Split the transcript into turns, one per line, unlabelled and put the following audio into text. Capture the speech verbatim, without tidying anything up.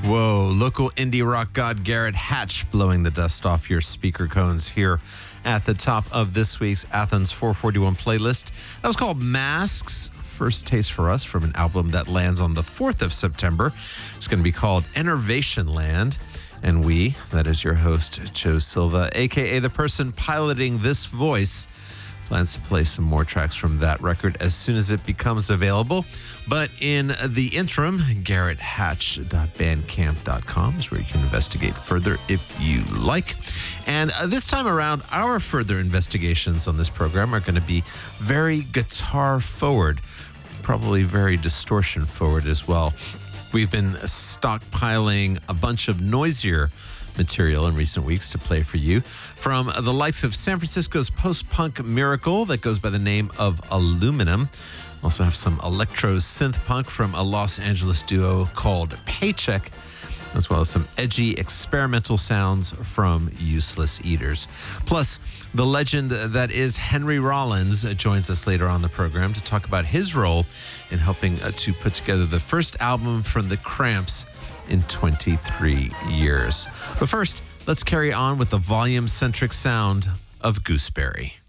Whoa, local indie rock god Garrett Hatch blowing the dust off your speaker cones here at the top of this week's Athens four forty-one playlist. That was called Masks. First taste for us from an album that lands on the fourth of September. It's going to be called Enervation Land. And we, that is your host, Joe Silva, a k a the person piloting this voice, plans to play some more tracks from that record as soon as it becomes available. But in the interim, garrett hatch dot bandcamp dot com is where you can investigate further if you like. And uh, this time around, our further investigations on this program are going to be very guitar forward, probably very distortion forward as well. We've been stockpiling a bunch of noisier material in recent weeks to play for you from the likes of San Francisco's post-punk miracle that goes by the name of Aluminum. Also have some electro synth punk from a Los Angeles duo called Paycheck, as well as some edgy experimental sounds from Useless Eaters. Plus, the legend that is Henry Rollins joins us later on the program to talk about his role in helping to put together the first album from the Cramps in twenty-three years. But first, let's carry on with the volume-centric sound of Gooseberry.